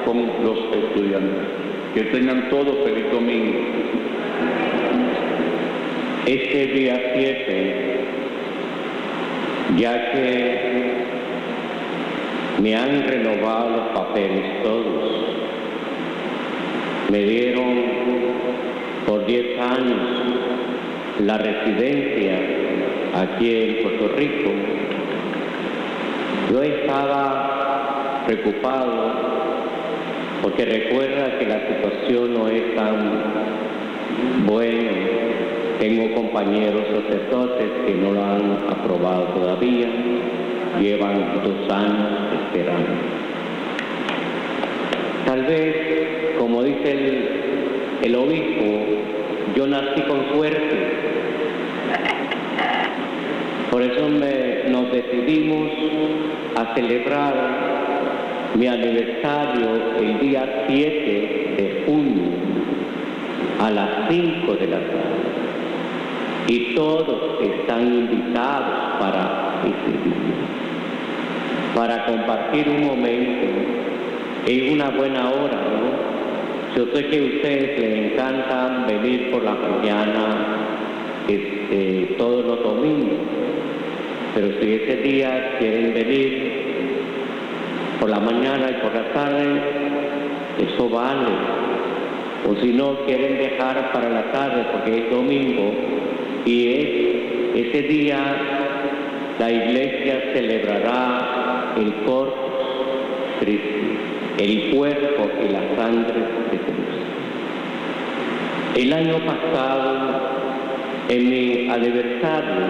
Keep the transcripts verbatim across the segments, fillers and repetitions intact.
con los estudiantes. Que tengan todos feliz domingo. Este día siete, ya que me han renovado los papeles todos, me dieron por diez años la residencia aquí en Puerto Rico. Yo estaba preocupado porque recuerda que la situación no es tan buena. Tengo compañeros sacerdotes que no lo han aprobado todavía, llevan dos años esperando. Tal vez, como dice el, el obispo, yo nací con suerte. Por eso me, nos decidimos a celebrar mi aniversario el día siete de junio a las cinco de la tarde. Y todos están invitados para ese día, para compartir un momento en una buena hora, ¿no? Yo sé que a ustedes les encanta venir por la mañana este, todos los domingos, pero si ese día quieren venir por la mañana y por la tarde, eso vale. O si no, quieren dejar para la tarde porque es domingo y es, ese día la iglesia celebrará el Corpus Christi, el cuerpo y la sangre de Cristo. El año pasado, en mi aniversario,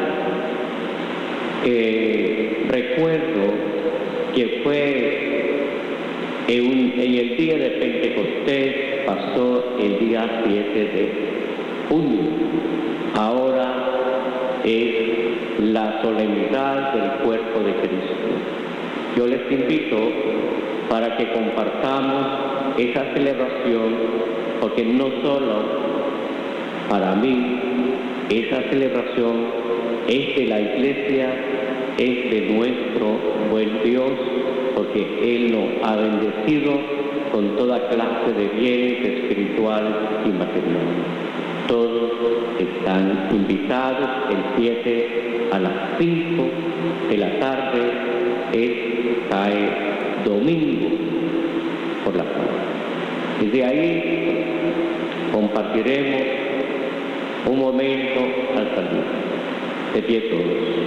eh, recuerdo que fue en, un, en el día de Pentecostés, pasó el día siete de junio. Ahora es la solemnidad del cuerpo de Cristo. Yo les invito para que compartamos esa celebración, porque no solo para mí, esa celebración es de la Iglesia, es de nuestro buen Dios, porque Él nos ha bendecido con toda clase de bienes espirituales y materiales. Todos están invitados el siete a las cinco de la tarde, es, cae domingo por la tarde. Desde ahí compartiremos un momento al salir. De pie todos.